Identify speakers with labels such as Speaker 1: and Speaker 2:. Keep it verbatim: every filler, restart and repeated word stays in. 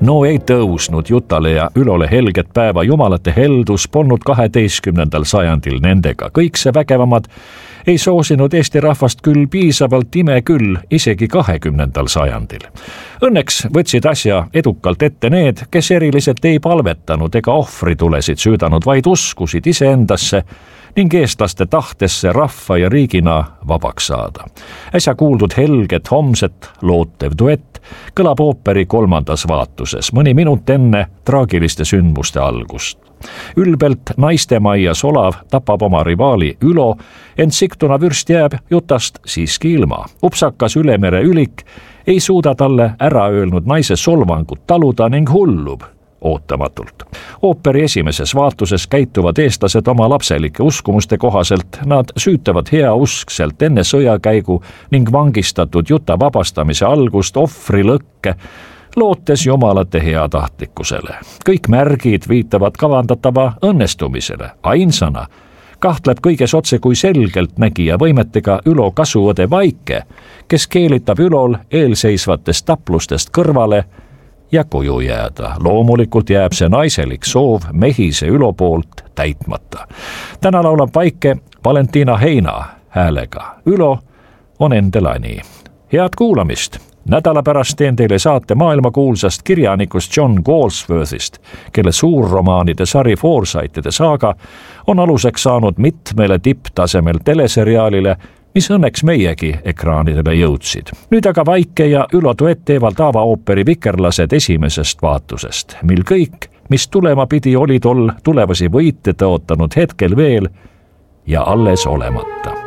Speaker 1: No ei tõusnud Jutale ja Ülole helget päeva, jumalate heldus polnud kaheteistkümnendal sajandil nendega. Kõik see vägevamad ei soosinud Eesti rahvast küll piisavalt, ime küll isegi kahekümnendal sajandil. Õnneks võtsid asja edukalt ette need, kes eriliselt ei palvetanud ega ohvritulesid süüdanud, vaid uskusid iseendasse ning eestlaste tahtesse rahva ja riigina vabaks saada. Äsja kuuldud helget homset lootev duett kõlab ooperi kolmandas vaatuses, mõni minut enne traagiliste sündmuste algust. Ülbelt naistemajja solav tapab oma rivaali Ülo, ent Sigtuna vürst jääb Jutast siiski ilma. Upsakas Ülemere ülik ei suuda talle ära öelnud naise solvangut taluda ning hullub ootamatult. Ooperi esimeses vaatuses käituvad eestlased oma lapselike uskumuste kohaselt, nad süütavad heauskselt enne sõjakäigu ning vangistatud Juta vabastamise algust ohvri lõkke, lootes jumalate heatahtlikkusele. Kõik märgid viitavad kavandatava õnnestumisele. Ainsana kahtleb kõiges otse kui selgelt nägija võimetega Ülo kasuõde Vaike, kes keelitab Ülol eelseisvatest taplustest kõrvale ja koju jääda. Loomulikult jääb see naiselik soov mehise Ülo poolt täitmata. Täna laulab Vaike Valentina Heina häälega. Ülo on endale nii. Head kuulamist! Nädala pärast teen teile saate maailmakuulsast kirjanikust John Galsworthist, kelle suurromaanide sari Forsythide saaga on aluseks saanud mitmele tipptasemel teleseriaalile, mis õnneks meiegi ekraanidele jõudsid. Nüüd aga Vaike ja Ülo duett teevad avaooperi Vikerlased esimesest vaatusest, mil kõik, mis tulema pidi, oli tol tulevasi võite tõotanud hetkel veel ja alles olemata.